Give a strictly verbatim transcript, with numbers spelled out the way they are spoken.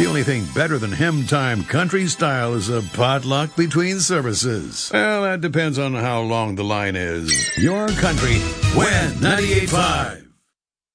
The only thing better than Hem Time Country Style is a potluck between services. Well, that depends on how long the line is. Your country, Win ninety-eight point five.